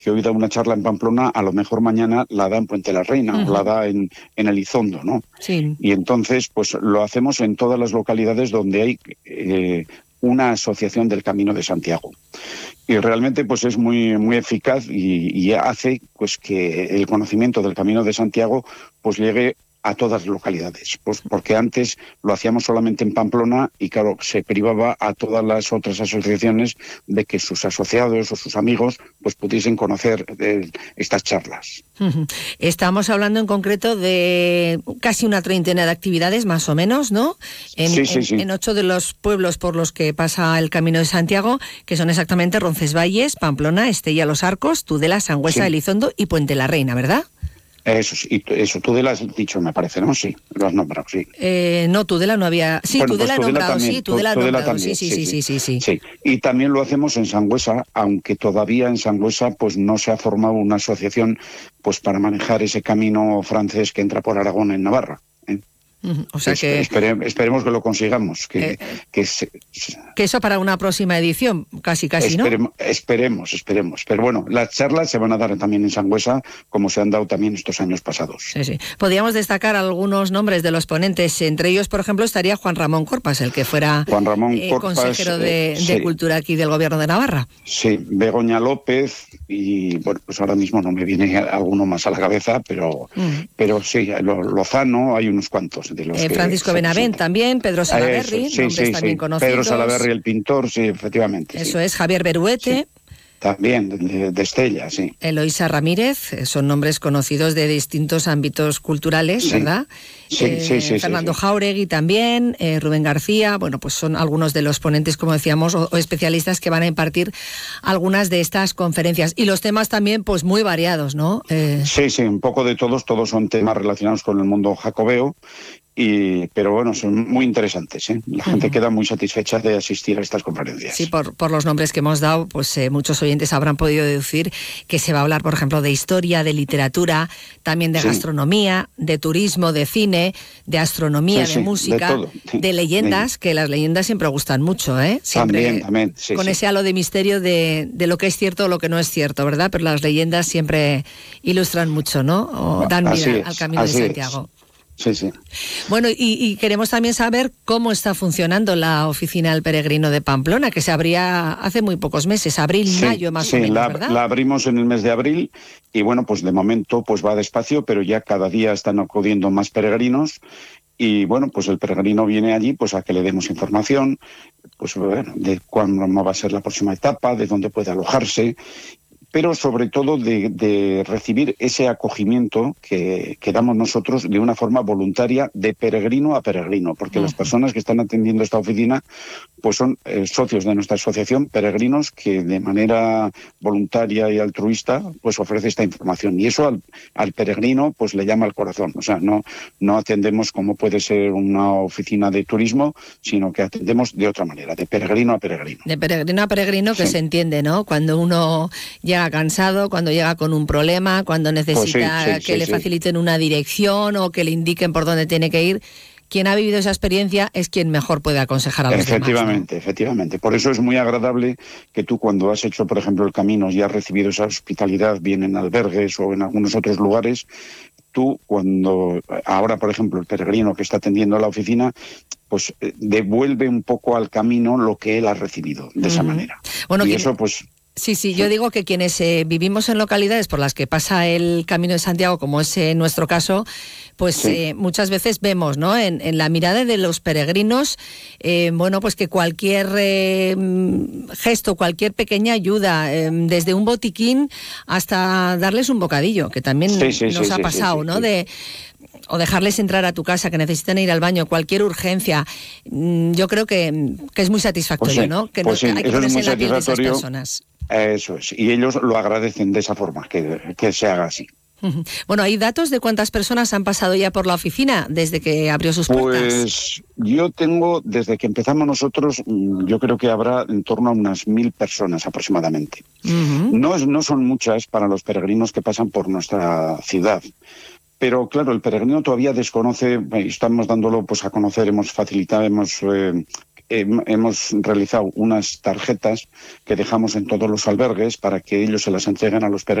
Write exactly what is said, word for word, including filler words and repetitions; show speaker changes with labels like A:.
A: que hoy da una charla en Pamplona, a lo mejor mañana la da en Puente la Reina, uh-huh. o la da en, en Elizondo, ¿no?
B: Sí.
A: Y entonces, pues lo hacemos en todas las localidades donde hay eh, una asociación del Camino de Santiago. Y realmente pues es muy, muy eficaz y, y hace pues que el conocimiento del Camino de Santiago pues llegue a todas las localidades, pues porque antes lo hacíamos solamente en Pamplona y claro, se privaba a todas las otras asociaciones de que sus asociados o sus amigos pues pudiesen conocer eh, estas charlas.
B: Uh-huh. Estamos hablando en concreto de casi una treintena de actividades, más o menos, ¿no? En,
A: sí, sí,
B: en,
A: sí.
B: en ocho de los pueblos por los que pasa el Camino de Santiago, que son exactamente Roncesvalles, Pamplona, Estella Los Arcos, Tudela, Sangüesa, sí. Elizondo y Puente la Reina, ¿verdad?
A: Eso, y eso, Tudela has dicho, me parece, ¿no? Sí, lo has nombrado, sí.
B: Eh, no, Tudela no había... Sí,
A: bueno,
B: Tudela
A: pues
B: nombrado,
A: también,
B: sí, Tudela,
A: Tudela
B: nombrado,
A: también,
B: sí, sí, sí, sí, sí, sí.
A: Sí, y también lo hacemos en Sangüesa, aunque todavía en Sangüesa pues no se ha formado una asociación pues para manejar ese camino francés que entra por Aragón en Navarra. ¿eh?
B: Uh-huh. O sea que...
A: Espere, esperemos que lo consigamos, que,
B: eh,
A: que, se,
B: que eso para una próxima edición, casi, casi,
A: esperemos,
B: ¿no?
A: Esperemos, esperemos. Pero bueno, las charlas se van a dar también en Sangüesa, como se han dado también estos años pasados.
B: Sí, sí. Podríamos destacar algunos nombres de los ponentes. Entre ellos, por ejemplo, estaría Juan Ramón Corpas, el que fuera
A: Juan Ramón
B: eh,
A: Corpas,
B: consejero de,
A: eh,
B: de
A: sí.
B: Cultura aquí del Gobierno de Navarra.
A: Sí, Begoña López y, bueno, pues ahora mismo no me viene alguno más a la cabeza, pero, mm. pero sí, Lozano, hay unos cuantos de los
B: eh,
A: que...
B: Francisco Benavent también, Pedro Salaverry,
A: Eso, sí,
B: nombres
A: sí,
B: también
A: sí.
B: conocidos.
A: Pedro Salaverry, el pintor, sí, efectivamente.
B: Eso
A: sí.
B: es, Javier Beruete.
A: Sí. También, de, de Estella, sí.
B: Eloísa Ramírez, son nombres conocidos de distintos ámbitos culturales,
A: sí.
B: ¿verdad?
A: Sí,
B: eh,
A: sí, sí.
B: Fernando
A: sí, sí.
B: Jáuregui también, eh, Rubén García, bueno, pues son algunos de los ponentes, como decíamos, o, o especialistas que van a impartir algunas de estas conferencias. Y los temas también, pues muy variados, ¿no? Eh...
A: Sí, sí, un poco de todos, todos son temas relacionados con el mundo jacobeo. Y, pero bueno, son muy interesantes, ¿eh? La gente uh-huh. queda muy satisfecha de asistir a estas conferencias.
B: Sí, por, por los nombres que hemos dado, pues eh, muchos oyentes habrán podido deducir que se va a hablar, por ejemplo, de historia, de literatura, también de sí. gastronomía, de turismo, de cine, de astronomía, sí, de sí, música, de, todo. de leyendas, de... que las leyendas siempre gustan mucho, ¿eh? Siempre
A: también, también, sí,
B: con
A: sí.
B: ese halo de misterio de, de lo que es cierto o lo que no es cierto, ¿verdad? Pero las leyendas siempre ilustran mucho, ¿no? O dan vida
A: así
B: al
A: es,
B: Camino de Santiago.
A: Es. Sí, sí.
B: Bueno, y, y queremos también saber cómo está funcionando la Oficina del Peregrino de Pamplona, que se abría hace muy pocos meses, abril,
A: sí,
B: mayo más
A: sí,
B: o menos,
A: la,
B: ¿verdad?
A: la abrimos en el mes de abril y bueno, pues de momento pues va despacio, pero ya cada día están acudiendo más peregrinos y bueno, pues el peregrino viene allí pues a que le demos información, pues bueno, de cuándo va a ser la próxima etapa, de dónde puede alojarse, pero sobre todo de, de recibir ese acogimiento que, que damos nosotros de una forma voluntaria de peregrino a peregrino, porque uh-huh. las personas que están atendiendo esta oficina pues son eh, socios de nuestra asociación, peregrinos que de manera voluntaria y altruista pues ofrece esta información y eso al, al peregrino pues le llama al corazón, o sea, no, no atendemos como puede ser una oficina de turismo, sino que atendemos de otra manera, de peregrino a peregrino.
B: De peregrino a peregrino que sí. se entiende, ¿no? Cuando uno llega cansado, cuando llega con un problema, cuando necesita pues sí, sí, que sí, le sí. faciliten una dirección o que le indiquen por dónde tiene que ir. Quien ha vivido esa experiencia es quien mejor puede aconsejar a los
A: efectivamente,
B: demás, ¿no?
A: Efectivamente, por eso es muy agradable que tú cuando has hecho, por ejemplo, el camino y has recibido esa hospitalidad, bien en albergues o en algunos otros lugares, tú cuando, ahora por ejemplo, el peregrino que está atendiendo a la oficina, pues devuelve un poco al camino lo que él ha recibido de esa uh-huh. manera.
B: Bueno,
A: y
B: quien...
A: eso pues...
B: Sí, sí, yo digo que quienes eh, vivimos en localidades por las que pasa el Camino de Santiago, como es eh, nuestro caso, pues sí. eh, muchas veces vemos, ¿no? En, en la mirada de los peregrinos, eh, bueno, pues que cualquier eh, gesto, cualquier pequeña ayuda, eh, desde un botiquín hasta darles un bocadillo, que también
A: sí, sí,
B: nos
A: sí,
B: ha
A: sí,
B: pasado,
A: sí, sí,
B: ¿no?
A: sí.
B: De o dejarles entrar a tu casa, que necesitan ir al baño, cualquier urgencia, yo creo que, que es muy satisfactorio,
A: pues sí,
B: ¿no? Que
A: pues
B: no,
A: sí,
B: hay que
A: eso
B: ponerse
A: es
B: en
A: muy
B: la piel de esas
A: satisfactorio.
B: personas.
A: Eso es, y ellos lo agradecen de esa forma, que, que se haga así.
B: Bueno, ¿hay datos de cuántas personas han pasado ya por la oficina desde que abrió sus
A: pues,
B: puertas?
A: Pues yo tengo, desde que empezamos nosotros, yo creo que habrá en torno a unas mil personas aproximadamente. Uh-huh. No, es, no son muchas para los peregrinos que pasan por nuestra ciudad. Pero claro, el peregrino todavía desconoce, estamos dándolo pues a conocer, hemos facilitado, hemos... Eh, hemos realizado unas tarjetas que dejamos en todos los albergues para que ellos se las entreguen a los peregrinos